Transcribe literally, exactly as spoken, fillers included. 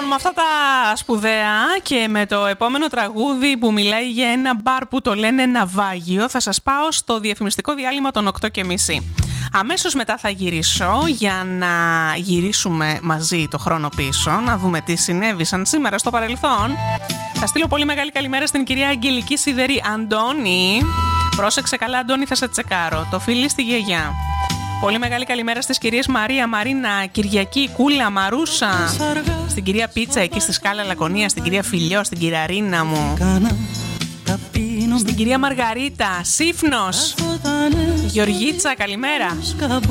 με αυτά τα σπουδαία και με το επόμενο τραγούδι που μιλάει για ένα μπαρ που το λένε ναυάγιο, θα σας πάω στο διαφημιστικό διάλειμμα των οκτώ και μισή. Αμέσως μετά θα γυρίσω για να γυρίσουμε μαζί το χρόνο πίσω, να δούμε τι συνέβησαν σήμερα στο παρελθόν. Θα στείλω πολύ μεγάλη καλημέρα στην κυρία Αγγελική Σιδερή. Αντώνη, πρόσεξε καλά Αντώνη, θα σε τσεκάρω. Το φίλι στη γιαγιά. Πολύ μεγάλη καλημέρα στις κυρίες Μαρία, Μαρίνα, Κυριακή, Κούλα, Μαρούσα, στην κυρία Πίτσα εκεί στη Σκάλα Λακωνία, στην κυρία Φιλιό, στην κυρία Ρίνα μου, στην κυρία Μαργαρίτα, Σύφνος, Γεωργίτσα, καλημέρα.